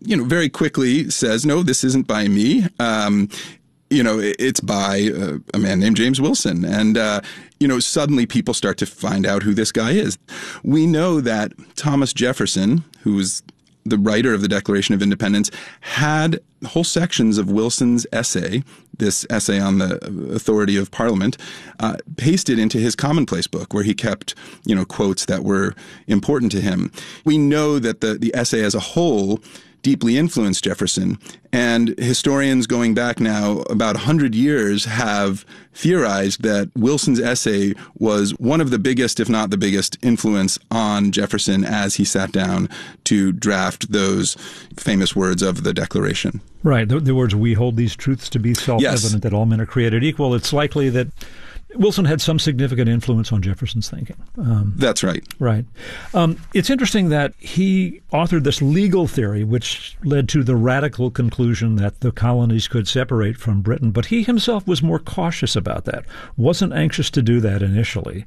very quickly says, no, this isn't by me. It's by a man named James Wilson. And, suddenly people start to find out who this guy is. We know that Thomas Jefferson, who was the writer of the Declaration of Independence, had whole sections of Wilson's essay, this essay on the authority of Parliament, pasted into his commonplace book, where he kept, quotes that were important to him. We know that the essay as a whole deeply influenced Jefferson. And historians going back now about 100 years have theorized that Wilson's essay was one of the biggest, if not the biggest, influence on Jefferson as he sat down to draft those famous words of the Declaration. Right. The words, "We hold these truths to be self-evident, that all men are created equal." It's likely that Wilson had some significant influence on Jefferson's thinking. That's right. Right. It's interesting that he authored this legal theory, which led to the radical conclusion that the colonies could separate from Britain. But he himself was more cautious about that, wasn't anxious to do that initially.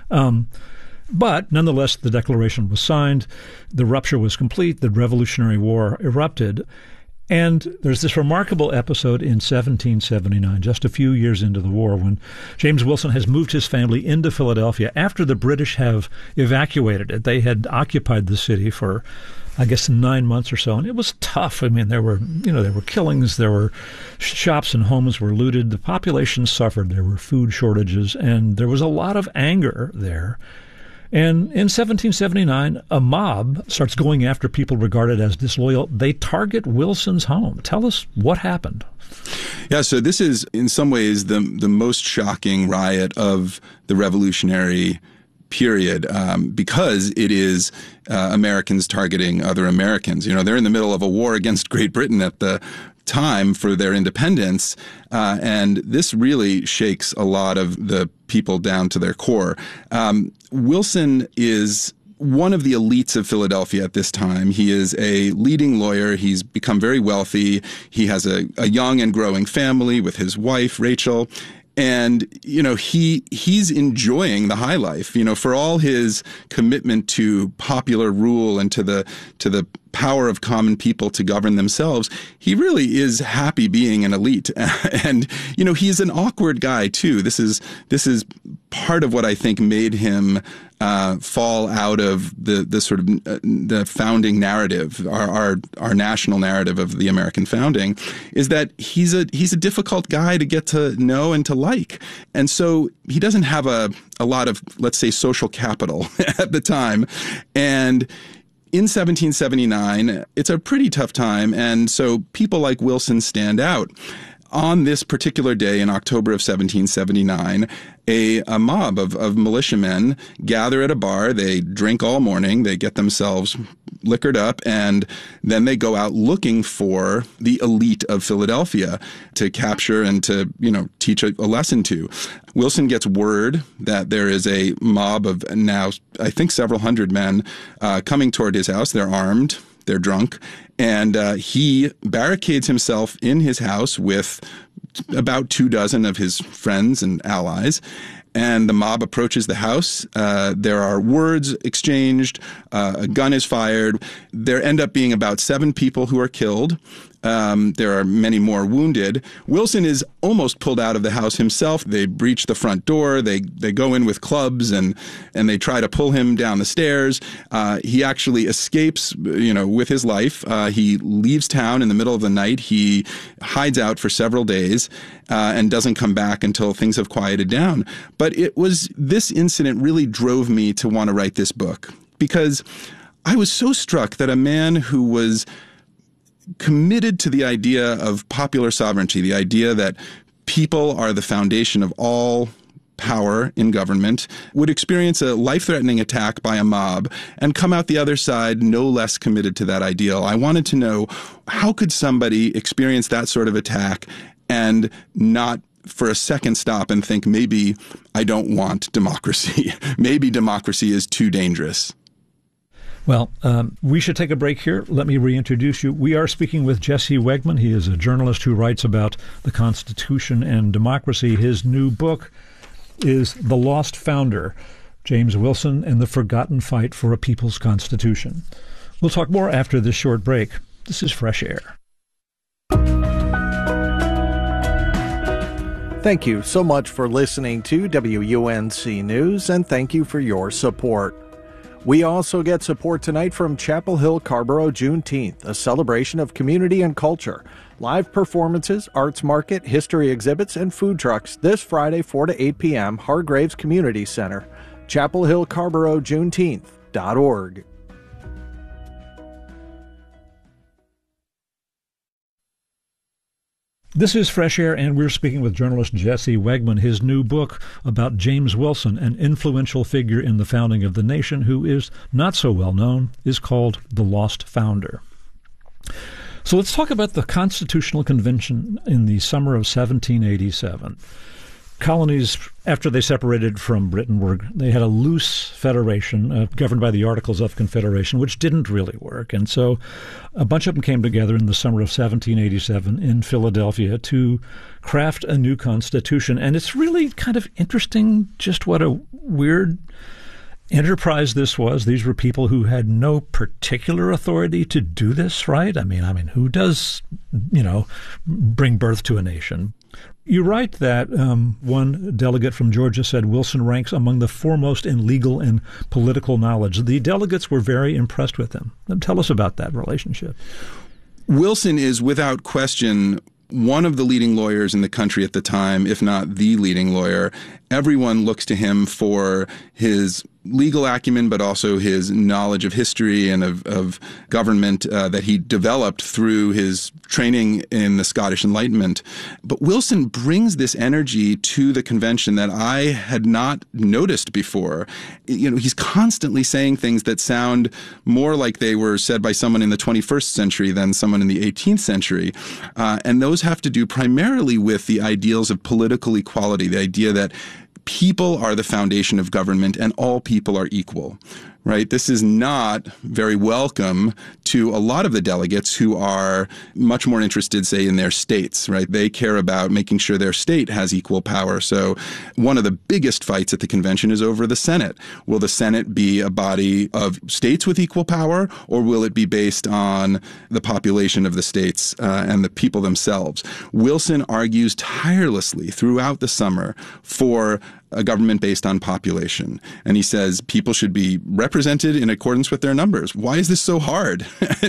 But nonetheless, the Declaration was signed, the rupture was complete, the Revolutionary War erupted. And there's this remarkable episode in 1779, just a few years into the war, when James Wilson has moved his family into Philadelphia after the British have evacuated it. They had occupied the city for, I guess, 9 months or so, and it was tough. I mean, there were killings, there were shops and homes were looted, the population suffered, there were food shortages, and there was a lot of anger there. And in 1779, a mob starts going after people regarded as disloyal. They target Wilson's home. Tell us what happened. Yeah, so this is in some ways the most shocking riot of the Revolutionary period, because it is Americans targeting other Americans. They're in the middle of a war against Great Britain at the time for their independence, and this really shakes a lot of the people down to their core. Wilson is one of the elites of Philadelphia at this time. He is a leading lawyer. He's become very wealthy. He has a young and growing family with his wife, Rachel. And, he's enjoying the high life, for all his commitment to popular rule and to the power of common people to govern themselves. He really is happy being an elite. And, he's an awkward guy, too. This is part of what I think made him fall out of the sort of the founding narrative, our national narrative of the American founding, is that he's a difficult guy to get to know and to like. And so he doesn't have a lot of, let's say, social capital at the time. And in 1779, it's a pretty tough time. And so people like Wilson stand out. On this particular day in October of 1779, a mob of militiamen gather at a bar. They drink all morning. They get themselves liquored up, and then they go out looking for the elite of Philadelphia to capture and to, teach a lesson to. Wilson gets word that there is a mob of now, I think, several hundred men coming toward his house. They're armed. They're drunk. And he barricades himself in his house with about 24 of his friends and allies. And the mob approaches the house. There are words exchanged. A gun is fired. There end up being about 7 people who are killed. There are many more wounded. Wilson is almost pulled out of the house himself. They breach the front door. They go in with clubs and they try to pull him down the stairs. He actually escapes, with his life. He leaves town in the middle of the night. He hides out for several days and doesn't come back until things have quieted down. But this incident really drove me to want to write this book, because I was so struck that a man who was committed to the idea of popular sovereignty, the idea that people are the foundation of all power in government, would experience a life-threatening attack by a mob and come out the other side no less committed to that ideal. I wanted to know, how could somebody experience that sort of attack and not for a second stop and think, maybe I don't want democracy. Maybe democracy is too dangerous. Well, we should take a break here. Let me reintroduce you. We are speaking with Jesse Wegman. He is a journalist who writes about the Constitution and democracy. His new book is The Lost Founder, James Wilson and the Forgotten Fight for a People's Constitution. We'll talk more after this short break. This is Fresh Air. Thank you so much for listening to WUNC News, and thank you for your support. We also get support tonight from Chapel Hill Carrboro Juneteenth, a celebration of community and culture. Live performances, arts market, history exhibits, and food trucks this Friday, 4 to 8 p.m., Hargraves Community Center. Chapel Hill Carrboro Juneteenth.org. This is Fresh Air, and we're speaking with journalist Jesse Wegman. His new book about James Wilson, an influential figure in the founding of the nation who is not so well known, is called The Lost Founder. So let's talk about the Constitutional Convention in the summer of 1787. Colonies, after they separated from Britain, they had a loose federation governed by the Articles of Confederation, which didn't really work. And so a bunch of them came together in the summer of 1787 in Philadelphia to craft a new constitution. And it's really kind of interesting just what a weird enterprise this was. These were people who had no particular authority to do this, right? I mean, who does, bring birth to a nation? You write that one delegate from Georgia said Wilson ranks among the foremost in legal and political knowledge. The delegates were very impressed with him. Tell us about that relationship. Wilson is, without question, one of the leading lawyers in the country at the time, if not the leading lawyer. Everyone looks to him for his legal acumen, but also his knowledge of history and of government that he developed through his training in the Scottish Enlightenment. But Wilson brings this energy to the convention that I had not noticed before. He's constantly saying things that sound more like they were said by someone in the 21st century than someone in the 18th century. And those have to do primarily with the ideals of political equality, the idea that people are the foundation of government and all people are equal, right? This is not very welcome to a lot of the delegates who are much more interested, say, in their states, right? They care about making sure their state has equal power. So one of the biggest fights at the convention is over the Senate. Will the Senate be a body of states with equal power, or will it be based on the population of the states and the people themselves? Wilson argues tirelessly throughout the summer for a government based on population. And he says people should be represented in accordance with their numbers. Why is this so hard?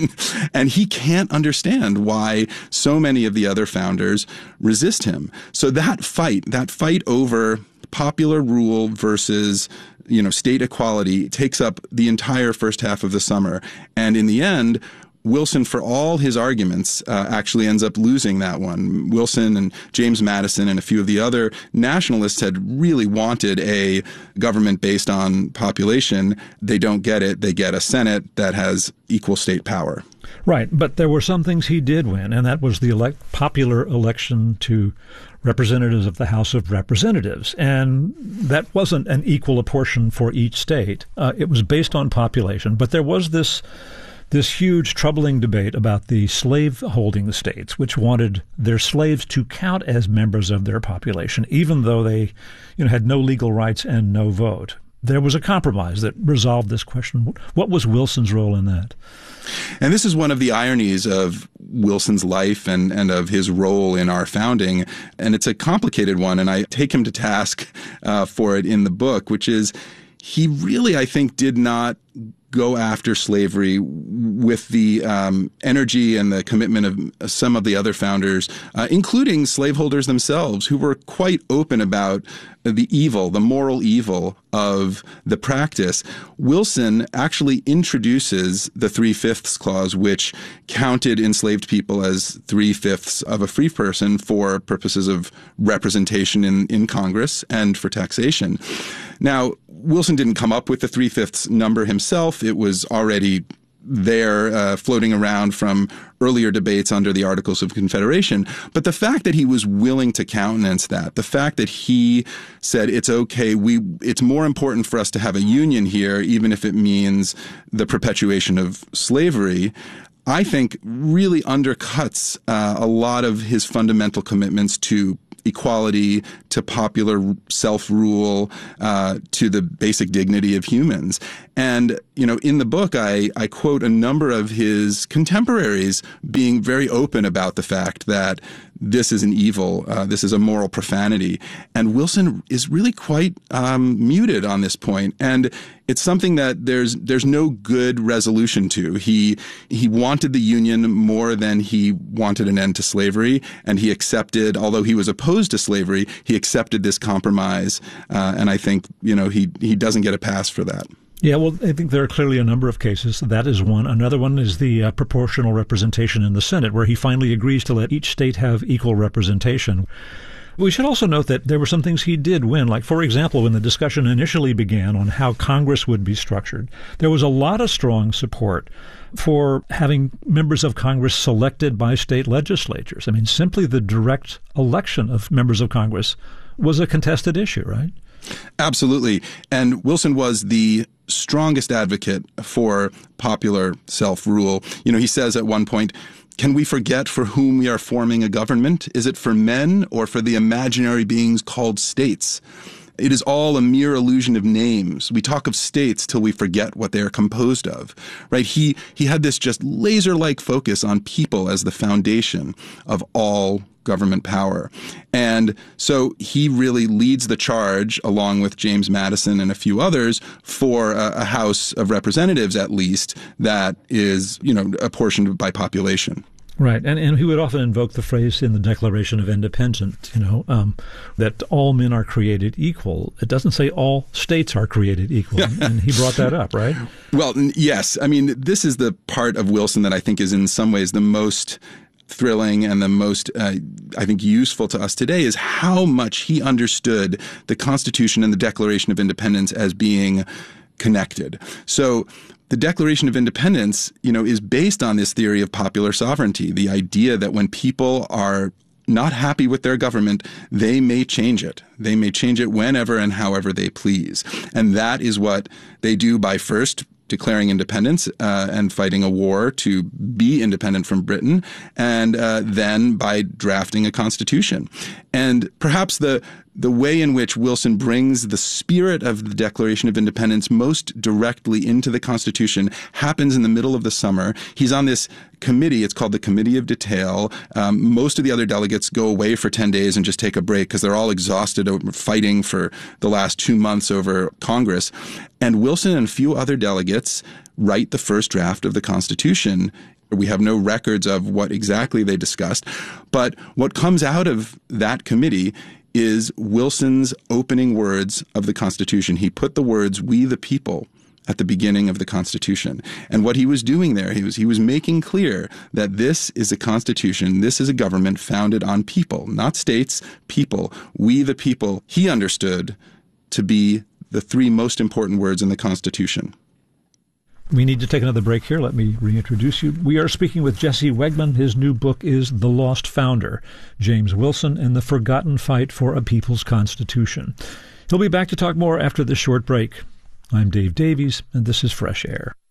and he can't understand why so many of the other founders resist him. So that fight over popular rule versus state equality takes up the entire first half of the summer. And in the end, Wilson, for all his arguments, actually ends up losing that one. Wilson and James Madison and a few of the other nationalists had really wanted a government based on population. They don't get it. They get a Senate that has equal state power. Right, but there were some things he did win, and that was the popular election to representatives of the House of Representatives. And that wasn't an equal apportion for each state. It was based on population, but there was this huge troubling debate about the slave-holding states, which wanted their slaves to count as members of their population, even though they had no legal rights and no vote. There was a compromise that resolved this question. What was Wilson's role in that? And this is one of the ironies of Wilson's life and of his role in our founding. And it's a complicated one, and I take him to task for it in the book, which is he really, I think, did not go after slavery with the energy and the commitment of some of the other founders, including slaveholders themselves, who were quite open about the moral evil of the practice. Wilson actually introduces the 3/5 clause, which counted enslaved people as 3/5 of a free person for purposes of representation in Congress and for taxation. Now, Wilson didn't come up with the 3/5 number himself. It was already there floating around from earlier debates under the Articles of Confederation. But the fact that he was willing to countenance that, the fact that he said it's okay, it's more important for us to have a union here, even if it means the perpetuation of slavery, I think really undercuts a lot of his fundamental commitments to equality, to popular self-rule, to the basic dignity of humans. And, in the book, I quote a number of his contemporaries being very open about the fact that this is an evil, this is a moral profanity. And Wilson is really quite muted on this point. And it's something that there's no good resolution to. He wanted the Union more than he wanted an end to slavery, and he accepted, although he was opposed to slavery, he accepted this compromise. And I think, he doesn't get a pass for that. Yeah, well, I think there are clearly a number of cases. That is one. Another one is the proportional representation in the Senate, where he finally agrees to let each state have equal representation. We should also note that there were some things he did win. Like, for example, when the discussion initially began on how Congress would be structured, there was a lot of strong support for having members of Congress selected by state legislatures. I mean, simply the direct election of members of Congress was a contested issue, right? Absolutely. And Wilson was the strongest advocate for popular self-rule. He says at one point, "Can we forget for whom we are forming a government? Is it for men or for the imaginary beings called states? It is all a mere illusion of names. We talk of states till we forget what they are composed of." Right? He had this just laser-like focus on people as the foundation of all government power. And so he really leads the charge, along with James Madison and a few others, for a House of Representatives, at least, that is, apportioned by population. Right. And he would often invoke the phrase in the Declaration of Independence, that all men are created equal. It doesn't say all states are created equal. And he brought that up, right? Well, yes. I mean, this is the part of Wilson that I think is in some ways the most thrilling and the most, I think, useful to us today, is how much he understood the Constitution and the Declaration of Independence as being connected. So the Declaration of Independence, is based on this theory of popular sovereignty, the idea that when people are not happy with their government, they may change it. They may change it whenever and however they please. And that is what they do by first declaring independence and fighting a war to be independent from Britain, and then by drafting a constitution. And perhaps the way in which Wilson brings the spirit of the Declaration of Independence most directly into the Constitution happens in the middle of the summer. He's on this committee. It's called the Committee of Detail. Most of the other delegates go away for 10 days and just take a break because they're all exhausted over fighting for the last 2 months over Congress. And Wilson and a few other delegates write the first draft of the Constitution. We have no records of what exactly they discussed. But what comes out of that committee is Wilson's opening words of the Constitution. He put the words, "We the people," at the beginning of the Constitution. And what he was doing there, he was making clear that this is a constitution, this is a government founded on people, not states, people. We the people, he understood to be the 3 most important words in the Constitution. We need to take another break here. Let me reintroduce you. We are speaking with Jesse Wegman. His new book is The Lost Founder, James Wilson and the Forgotten Fight for a People's Constitution. He'll be back to talk more after this short break. I'm Dave Davies, and this is Fresh Air.